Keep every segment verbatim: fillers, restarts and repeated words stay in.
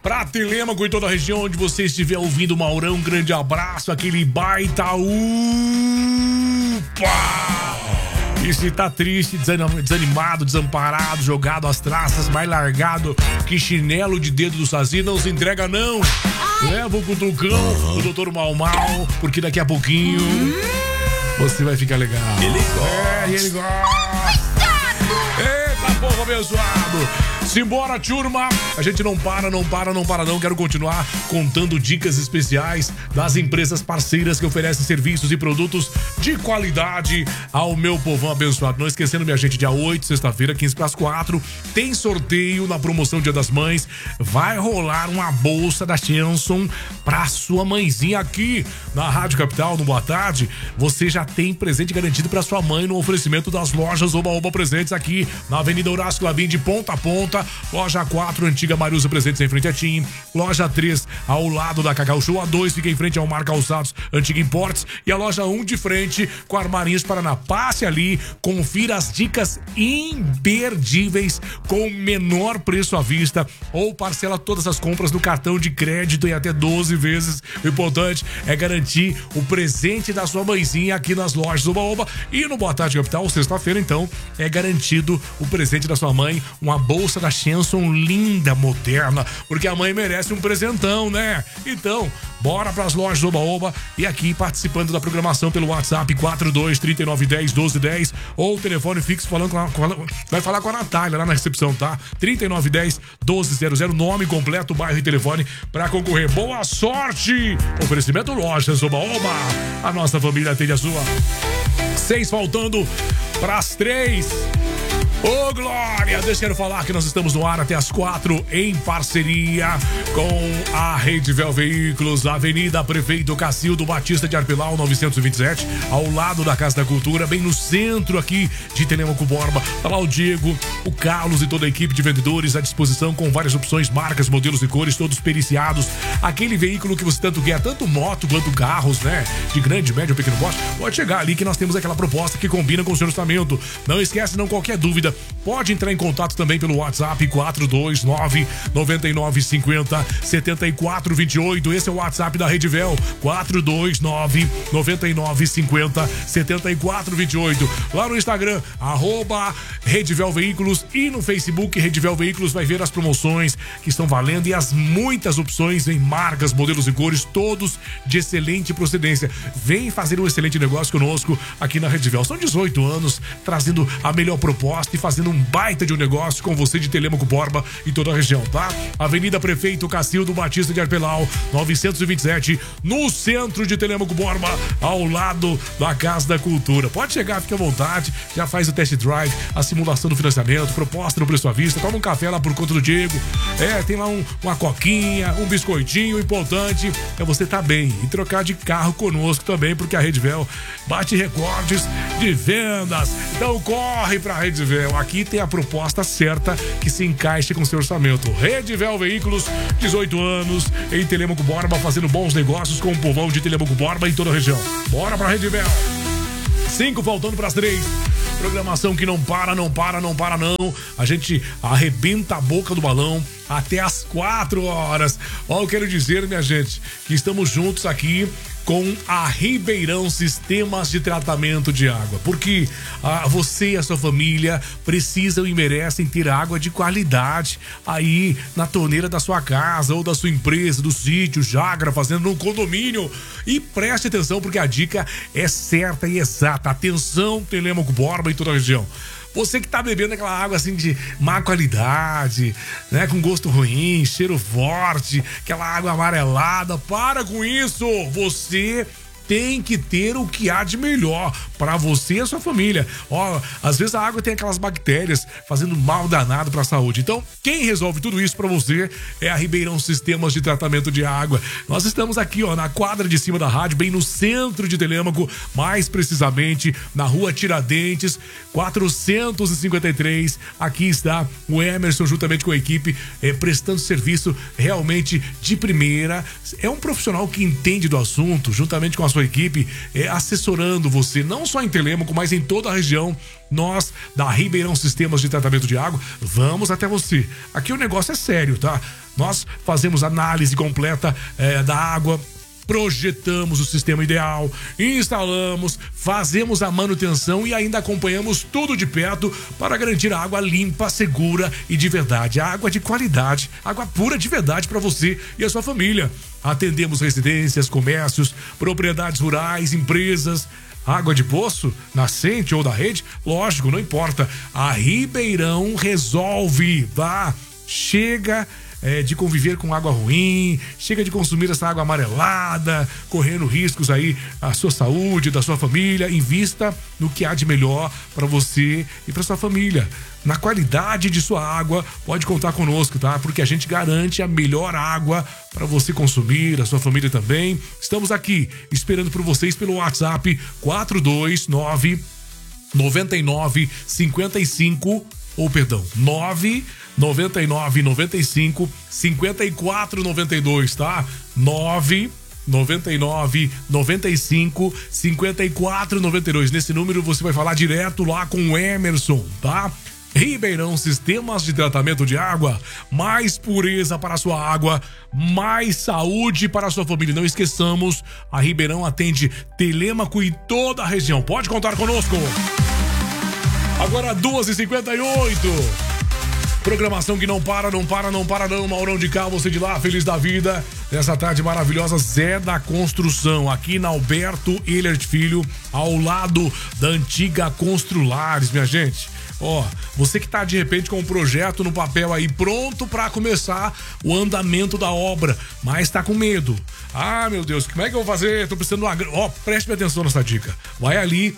pra Telêmaco e toda a região onde você estiver ouvindo o Maurão. Um grande abraço, aquele baita upa! E se tá triste, desanimado, desamparado, jogado às traças, mais largado que chinelo de dedo do Saci, não se entrega não. Leva o cutucão, uhum. o doutor Mal Mal, porque daqui a pouquinho uhum. você vai ficar legal. Ele gosta. É, ele gosta. Eita, povo abençoado. Simbora, turma. A gente não para, não para, não para não. Quero continuar contando dicas especiais das empresas parceiras que oferecem serviços e produtos de qualidade ao meu povão abençoado. Não esquecendo, minha gente, dia oito, sexta-feira, quinze para as quatro, tem sorteio na promoção Dia das Mães. Vai rolar uma bolsa da Chanson pra sua mãezinha aqui na Rádio Capital, no Boa Tarde. Você já tem presente garantido pra sua mãe no oferecimento das lojas Oba Oba Presentes aqui na Avenida Horácio Clavin, de ponta a ponta. Loja quatro, antiga Mariusa Presentes, em frente a Tim. Loja três, ao lado da Cacau Show. A dois fica em frente ao Mar Calçados, antiga Importes. E a loja um de frente com a Armarinhos Paraná. Passe ali, confira as dicas imperdíveis com menor preço à vista ou parcela todas as compras no cartão de crédito em até doze vezes. O importante é garantir o presente da sua mãezinha aqui nas lojas Oba Oba. E no Boa Tarde Capital, sexta-feira, então, é garantido o presente da sua mãe, uma bolsa da Chanson linda, moderna, porque a mãe merece um presentão, né? Então, bora pras lojas Oba Oba e aqui participando da programação pelo WhatsApp quatro dois, trinta e nove, dez, doze, dez ou telefone fixo falando com a, com a, vai falar com a Natália lá na recepção, tá? trinta e nove, dez, doze, zero zero, nome completo, bairro e telefone pra concorrer. Boa sorte! Oferecimento Lojas Oba Oba. A nossa família atende a sua. Seis faltando pras três. Ô, Glória! Deixa eu falar que nós estamos no ar até as quatro em parceria com a Redivel Veículos, Avenida Prefeito Cacildo Batista de Arpilau, novecentos e vinte e sete, ao lado da Casa da Cultura, bem no centro aqui de Telêmaco Borba. Tá lá o Diego, o Carlos e toda a equipe de vendedores à disposição com várias opções, marcas, modelos e cores, todos periciados. Aquele veículo que você tanto quer, tanto moto quanto carros, né? De grande, médio ou pequeno porte, pode chegar ali que nós temos aquela proposta que combina com o seu orçamento. Não esquece, não, qualquer dúvida, pode entrar em contato também pelo WhatsApp quatro dois nove, nove nove cinco zero, sete quatro dois oito. Esse é o WhatsApp da Redivel, quatro dois nove, nove nove cinco zero, sete quatro dois oito. Lá no Instagram, arroba Redivel Veículos, e no Facebook Redivel Veículos vai ver as promoções que estão valendo e as muitas opções em marcas, modelos e cores, todos de excelente procedência. Vem fazer um excelente negócio conosco aqui na Redivel. São dezoito anos trazendo a melhor proposta e fazendo um baita de um negócio com você de Telêmaco Borba e toda a região, tá? Avenida Prefeito Cacildo Batista de Arpelau, novecentos e vinte e sete, no centro de Telêmaco Borba, ao lado da Casa da Cultura. Pode chegar, fique à vontade, já faz o test drive, a simulação do financiamento, proposta no preço à vista, toma um café lá por conta do Diego. É, tem lá um, uma coquinha, um biscoitinho. O importante é você estar bem e trocar de carro conosco também, porque a Redivel bate recordes de vendas. Então corre pra Redivel. Aqui tem a proposta certa que se encaixe com seu orçamento. Redivel Veículos, dezoito anos, em Telêmaco Borba, fazendo bons negócios com o povão de Telêmaco Borba em toda a região. Bora pra Redivel. Cinco faltando pras três. Programação que não para, não para, não para não. A gente arrebenta a boca do balão até as quatro horas. Ó, eu quero dizer, minha gente, que estamos juntos aqui com a Ribeirão Sistemas de Tratamento de Água, porque ah, você e a sua família precisam e merecem ter água de qualidade aí na torneira da sua casa ou da sua empresa, do sítio, chácara, fazendo no condomínio. E preste atenção, porque a dica é certa e exata. Atenção, Telêmaco Borba e toda a região. Você que tá bebendo aquela água assim de má qualidade, né? Com gosto ruim, cheiro forte, aquela água amarelada, para com isso! Você tem que ter o que há de melhor para você e a sua família. Ó, às vezes a água tem aquelas bactérias fazendo mal danado para a saúde. Então, quem resolve tudo isso para você é a Ribeirão Sistemas de Tratamento de Água. Nós estamos aqui, ó, na quadra de cima da rádio, bem no centro de Telêmaco, mais precisamente na Rua Tiradentes, quatrocentos e cinquenta e três. Aqui está o Emerson, juntamente com a equipe, eh, prestando serviço realmente de primeira. É um profissional que entende do assunto, juntamente com a sua sua equipe é, assessorando você, não só em Telêmaco, mas em toda a região. Nós, da Ribeirão Sistemas de Tratamento de Água, vamos até você. Aqui o negócio é sério, tá? Nós fazemos análise completa é, da água, projetamos o sistema ideal, instalamos, fazemos a manutenção e ainda acompanhamos tudo de perto para garantir a água limpa, segura e de verdade. A água de qualidade, água pura de verdade para você e a sua família. Atendemos residências, comércios, propriedades rurais, empresas. Água de poço, nascente ou da rede? Lógico, não importa. A Ribeirão resolve, tá? Chega É, de conviver com água ruim, chega de consumir essa água amarelada, correndo riscos aí à sua saúde, da sua família. Invista no que há de melhor para você e para sua família. Na qualidade de sua água, pode contar conosco, tá? Porque a gente garante a melhor água para você consumir, a sua família também. Estamos aqui esperando por vocês pelo WhatsApp quatro dois nove, nove nove cinco cinco, ou perdão, nove noventa e nove, noventa e cinco, cinquenta e quatro, noventa e dois, tá? nove noventa e nove, noventa e cinco, cinquenta e quatro, noventa e dois. Nesse número você vai falar direto lá com o Emerson, tá? Ribeirão Sistemas de Tratamento de Água, mais pureza para a sua água, mais saúde para a sua família. Não esqueçamos, a Ribeirão atende Telêmaco e toda a região. Pode contar conosco. Agora duas e cinquenta e oito. Programação que não para, não para, não para não. Maurão de cá, você de lá, feliz da vida. Nessa tarde maravilhosa, Zé da Construção, aqui na Alberto Ehlert Filho, ao lado da antiga Construlares, minha gente. Ó, você que tá de repente com um projeto no papel aí pronto pra começar o andamento da obra, mas tá com medo. Ah, meu Deus, como é que eu vou fazer? Tô precisando de uma grana. Ó, preste atenção nessa dica. Vai ali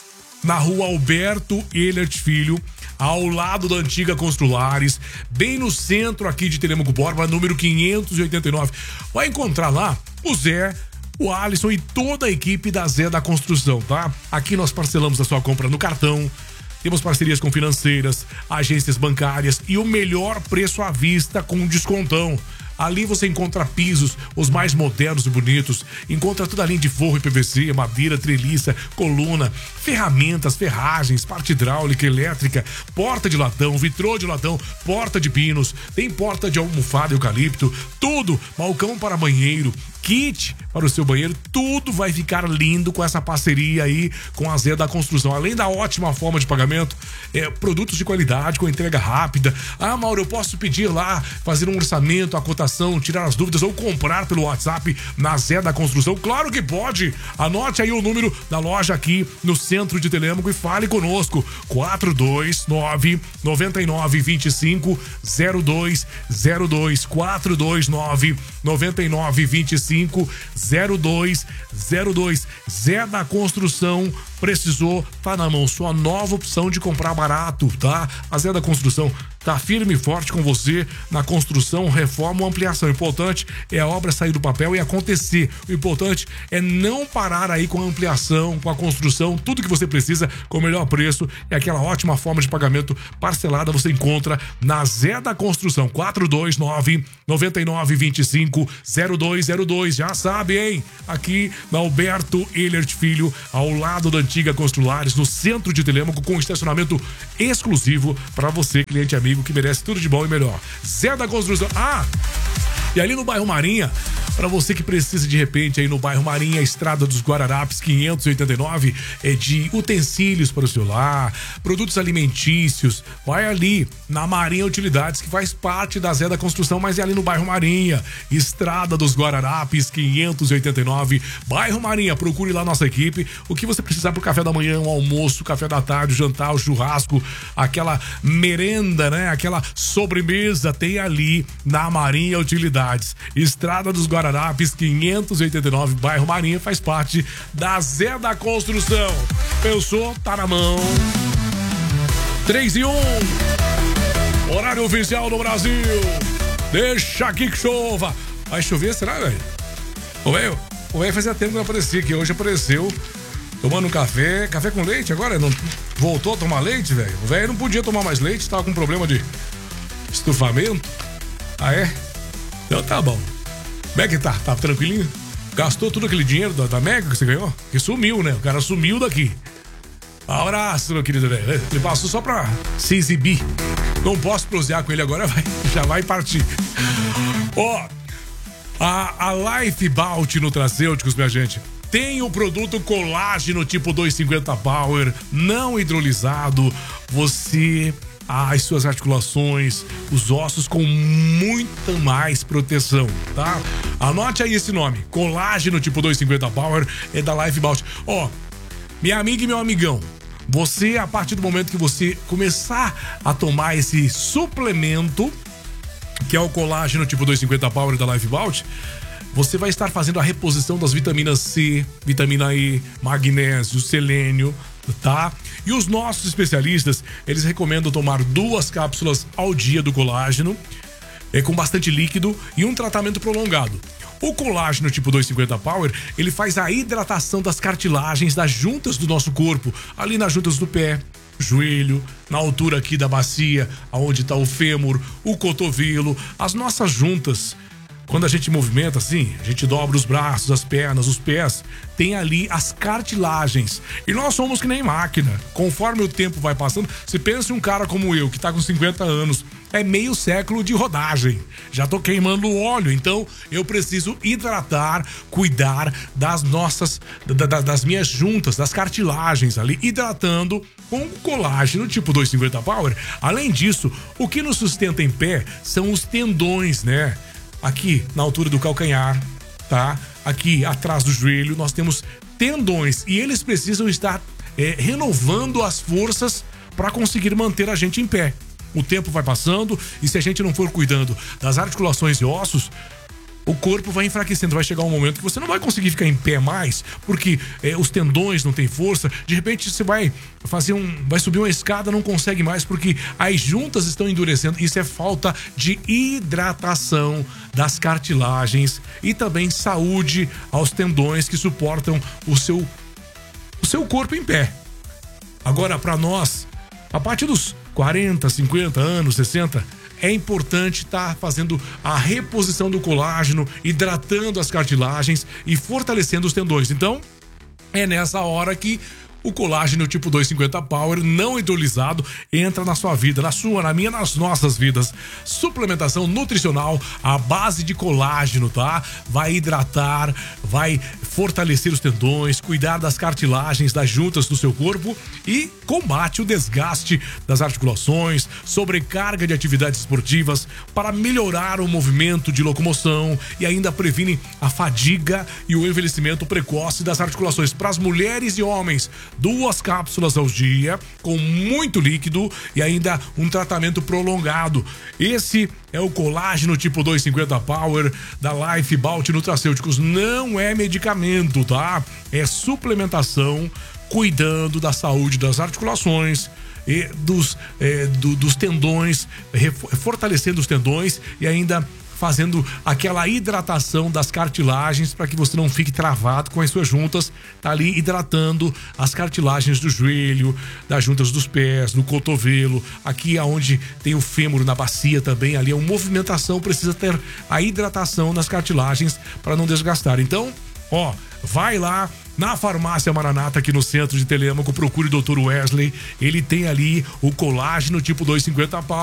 na rua Alberto Ehlert Filho, ao lado da antiga Construlares, bem no centro aqui de Telêmaco Borba, número quinhentos e oitenta e nove. Vai encontrar lá o Zé, o Alisson e toda a equipe da Zé da Construção, tá? Aqui nós parcelamos a sua compra no cartão, temos parcerias com financeiras, agências bancárias e o melhor preço à vista com descontão. Ali você encontra pisos, os mais modernos e bonitos. Encontra toda a linha de forro e P V C, madeira, treliça, coluna, ferramentas, ferragens, parte hidráulica, elétrica, porta de latão, vitrô de latão, porta de pinos, tem porta de almofada eucalipto, tudo, balcão para banheiro, kit para o seu banheiro, tudo vai ficar lindo com essa parceria aí com a Zé da Construção. Além da ótima forma de pagamento, é, produtos de qualidade com entrega rápida. Ah, Mauro, eu posso pedir lá, fazer um orçamento, a cotação, tirar as dúvidas ou comprar pelo WhatsApp na Zé da Construção? Claro que pode! Anote aí o número da loja aqui no centro de Telêmaco e fale conosco. quatro dois nove, nove nove dois cinco, zero dois zero dois, quatro dois nove, nove nove dois cinco, zero dois zero dois. Zé da Construção, precisou, tá na mão, sua nova opção de comprar barato, tá? A Zé da Construção tá firme e forte com você na construção, reforma ou ampliação. O importante é a obra sair do papel e acontecer. O importante é não parar aí com a ampliação, com a construção, tudo que você precisa com o melhor preço e aquela ótima forma de pagamento parcelada você encontra na Zé da Construção. quatro dois nove, nove nove dois cinco, zero dois zero dois. Já sabe, hein? Aqui na Alberto Ehlert Filho, ao lado da antiga Construlares, no centro de Telêmaco, com estacionamento exclusivo para você, cliente amigo, que merece tudo de bom e melhor. Zé da Construção. Ah! E ali no bairro Marinha, para você que precisa de repente aí no bairro Marinha, Estrada dos Guararapes quinhentos e oitenta e nove, é de utensílios para o seu lar, produtos alimentícios, vai ali na Marinha Utilidades, que faz parte da Zé da Construção, mas é ali no bairro Marinha, Estrada dos Guararapes quinhentos e oitenta e nove, bairro Marinha. Procure lá nossa equipe, o que você precisar pro café da manhã, o almoço, o café da tarde, o jantar, o churrasco, aquela merenda, né? Aquela sobremesa, tem ali na Marinha Utilidades. Estrada dos Guararapes quinhentos e oitenta e nove, bairro Marinha, faz parte da Zé da Construção. Pensou? Tá na mão. três e um. Horário oficial do Brasil. Deixa aqui que chova. Vai chover, será, velho? Ô, velho, o velho fazia tempo que não aparecia aqui. Hoje apareceu tomando um café. Café com leite agora? Não voltou a tomar leite, velho? O velho não podia tomar mais leite, tava com problema de estufamento. Ah, é? Então tá bom. Como é que tá? Tá tranquilinho? Gastou todo aquele dinheiro da, da Mega que você ganhou? Que sumiu, né? O cara sumiu daqui. Abraço, meu querido velho. Ele passou só pra se exibir. Não posso prosear com ele agora, vai, já vai partir. Ó, a, a Life Bout Nutracêuticos, minha gente, tem o produto colágeno tipo duzentos e cinquenta Power, não hidrolisado. Você... as suas articulações, os ossos com muita mais proteção, tá? Anote aí esse nome, colágeno tipo duzentos e cinquenta Power, é da Life Bout. Ó, minha amiga e meu amigão, você, a partir do momento que você começar a tomar esse suplemento, que é o colágeno tipo duzentos e cinquenta Power da Life Bout, você vai estar fazendo a reposição das vitaminas C, vitamina E, magnésio, selênio, tá? E os nossos especialistas, eles recomendam tomar duas cápsulas ao dia do colágeno, é, com bastante líquido e um tratamento prolongado. O colágeno tipo duzentos e cinquenta Power, ele faz a hidratação das cartilagens das juntas do nosso corpo, ali nas juntas do pé, joelho, na altura aqui da bacia, aonde está o fêmur, o cotovelo, as nossas juntas. Quando a gente movimenta assim, a gente dobra os braços, as pernas, os pés, tem ali as cartilagens. E nós somos que nem máquina. Conforme o tempo vai passando, se pensa em um cara como eu, que tá com cinquenta anos, é meio século de rodagem. Já tô queimando o óleo, então eu preciso hidratar, cuidar das nossas, da, da, das minhas juntas, das cartilagens ali, hidratando com o colágeno tipo duzentos e cinquenta Power. Além disso, o que nos sustenta em pé são os tendões, né? Aqui na altura do calcanhar, tá? Aqui atrás do joelho nós temos tendões e eles precisam estar é, renovando as forças para conseguir manter a gente em pé. O tempo vai passando e se a gente não for cuidando das articulações e ossos, o corpo vai enfraquecendo, vai chegar um momento que você não vai conseguir ficar em pé mais, porque é, os tendões não têm força. De repente você vai fazer um, vai subir uma escada, não consegue mais porque as juntas estão endurecendo. Isso é falta de hidratação das cartilagens e também saúde aos tendões que suportam o seu, o seu corpo em pé. Agora, para nós, a partir dos quarenta, cinquenta anos, sessenta, é importante estar fazendo a reposição do colágeno, hidratando as cartilagens e fortalecendo os tendões. Então, é nessa hora que o colágeno tipo duzentos e cinquenta Power não hidrolisado entra na sua vida, na sua, na minha, nas nossas vidas. Suplementação nutricional à base de colágeno, tá? Vai hidratar, vai fortalecer os tendões, cuidar das cartilagens, das juntas do seu corpo e combate o desgaste das articulações, sobrecarga de atividades esportivas para melhorar o movimento de locomoção e ainda previne a fadiga e o envelhecimento precoce das articulações. Para as mulheres e homens, duas cápsulas ao dia, com muito líquido e ainda um tratamento prolongado. Esse é o colágeno tipo duzentos e cinquenta Power da Life Bout Nutracêuticos. Não é medicamento, tá? É suplementação, cuidando da saúde das articulações e dos, é, do, dos tendões, fortalecendo os tendões e ainda fazendo aquela hidratação das cartilagens para que você não fique travado com as suas juntas. Tá ali hidratando as cartilagens do joelho, das juntas dos pés, do cotovelo, aqui aonde tem o fêmur na bacia também, ali é uma movimentação, precisa ter a hidratação nas cartilagens para não desgastar. Então, ó, vai lá na Farmácia Maranata, aqui no centro de Telêmaco, procure o doutor Wesley, ele tem ali o colágeno tipo duzentos e cinquenta